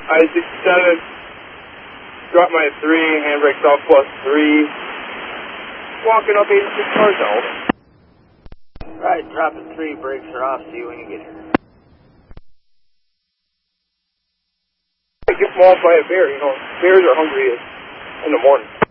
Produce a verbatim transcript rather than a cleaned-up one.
I sixty-seven, drop my three, handbrakes off plus three, walking up eighty-six cars now. Right, dropping three, brakes are off, see you when you get here. I get mauled by a bear, you know, bears are hungry in the morning.